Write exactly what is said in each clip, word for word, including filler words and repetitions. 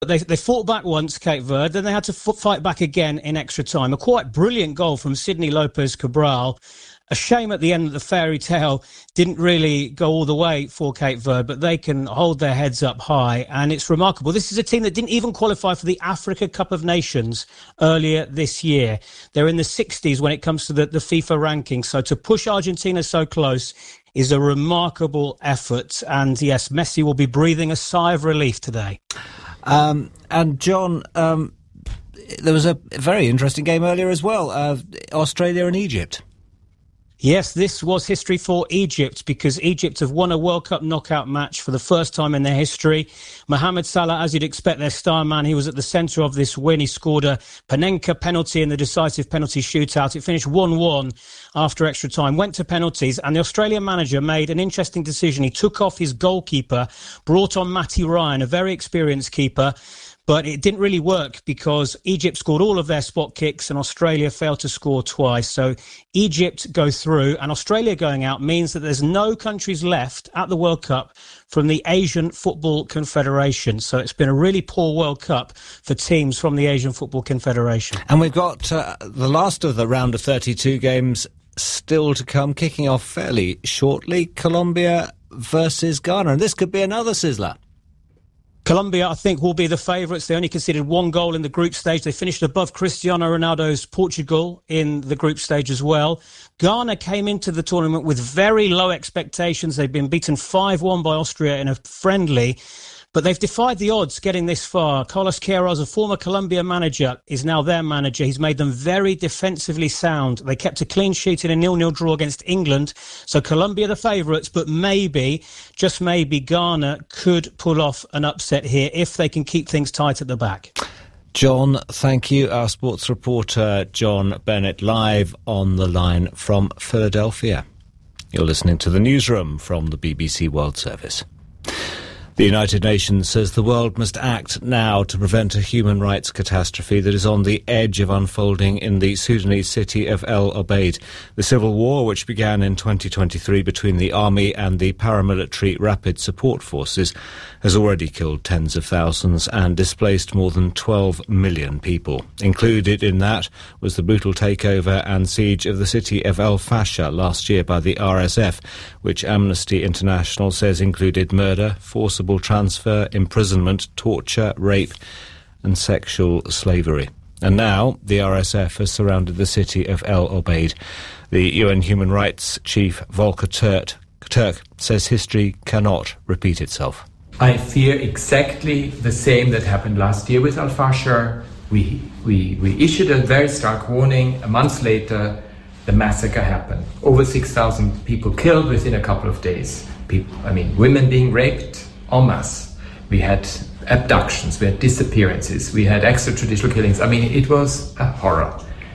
They they fought back once, Cape Verde, then they had to f- fight back again in extra time. A quite brilliant goal from Sidney Lopez Cabral. A shame at the end that the fairy tale didn't really go all the way for Cape Verde, but they can hold their heads up high, and it's remarkable. This is a team that didn't even qualify for the Africa Cup of Nations earlier this year. They're in the sixties when it comes to the, the FIFA rankings, so to push Argentina so close is a remarkable effort, and yes, Messi will be breathing a sigh of relief today. Um, and John, um, there was a very interesting game earlier as well, uh, Australia and Egypt. Yes, this was history for Egypt because Egypt have won a World Cup knockout match for the first time in their history. Mohamed Salah, as you'd expect, their star man, he was at the centre of this win. He scored a Panenka penalty in the decisive penalty shootout. It finished one one after extra time, went to penalties, and the Australian manager made an interesting decision. He took off his goalkeeper, brought on Matty Ryan, a very experienced keeper. But it didn't really work because Egypt scored all of their spot kicks and Australia failed to score twice. So Egypt go through, and Australia going out means that there's no countries left at the World Cup from the Asian Football Confederation. So it's been a really poor World Cup for teams from the Asian Football Confederation. And we've got uh, the last of the round of thirty-two games still to come, kicking off fairly shortly. Colombia versus Ghana, and this could be another sizzler. Colombia, I think, will be the favourites. They only conceded one goal in the group stage. They finished above Cristiano Ronaldo's Portugal in the group stage as well. Ghana came into the tournament with very low expectations. They've been beaten five one by Austria in a friendly, but they've defied the odds getting this far. Carlos Queiroz, a former Colombia manager, is now their manager. He's made them very defensively sound. They kept a clean sheet in a nil nil draw against England. So Colombia the favourites, but maybe, just maybe, Ghana could pull off an upset here if they can keep things tight at the back. John, thank you. Our sports reporter, John Bennett, live on the line from Philadelphia. You're listening to the Newsroom from the B B C World Service. The United Nations says the world must act now to prevent a human rights catastrophe that is on the edge of unfolding in the Sudanese city of El Obeid. The civil war, which began in twenty twenty-three between the army and the paramilitary Rapid Support Forces, has already killed tens of thousands and displaced more than twelve million people. Included in that was the brutal takeover and siege of the city of El Fasher last year by the R S F, which Amnesty International says included murder, forcible transfer, imprisonment, torture, rape and sexual slavery. And now the R S F has surrounded the city of El Obeid. The U N Human Rights Chief Volker Turk, Turk says history cannot repeat itself. I fear exactly the same that happened last year with Al Fasher. We, we, we issued a very stark warning. A month later, the massacre happened. Over six thousand people killed within a couple of days. People, I mean, women being raped en masse. We had abductions, we had disappearances, we had extrajudicial killings. I mean, it was a horror.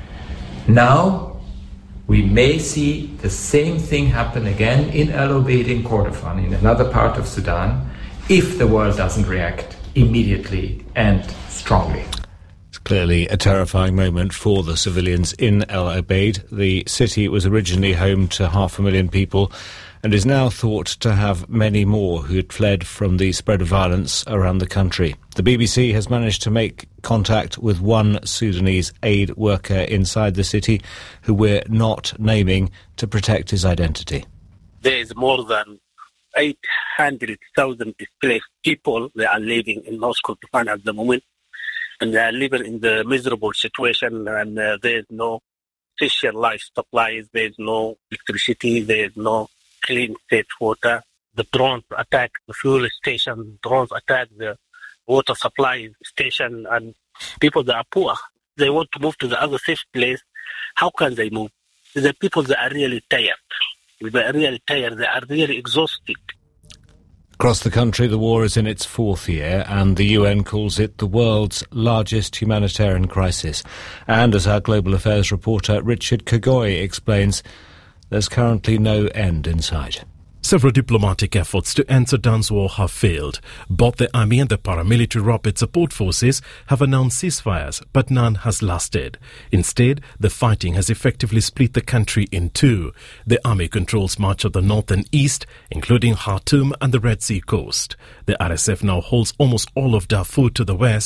Now, we may see the same thing happen again in El Obeid in Kordofan, in another part of Sudan, if the world doesn't react immediately and strongly. It's clearly a terrifying moment for the civilians in El Obeid. The city was originally home to half a million people and is now thought to have many more who had fled from the spread of violence around the country. The B B C has managed to make contact with one Sudanese aid worker inside the city who we're not naming to protect his identity. There is more than eight hundred thousand displaced people that are living in North Kordofan at the moment, and they are living in the miserable situation, and uh, there is no essential life supplies, there is no electricity, there is no clean, safe water. The drones attack the fuel station, drones attack the water supply station, and people that are poor, they want to move to the other safe place. How can they move? The people that are really tired. They are really tired, they are really exhausted. Across the country, the war is in its fourth year, and the U N calls it the world's largest humanitarian crisis. And as our global affairs reporter Richard Kagoi explains, there's currently no end in sight. Several diplomatic efforts to end Sudan's war have failed. Both the army and the paramilitary rapid support forces have announced ceasefires, but none has lasted. Instead, the fighting has effectively split the country in two. The army controls much of the north and east, including Khartoum and the Red Sea coast. The R S F now holds almost all of Darfur to the west,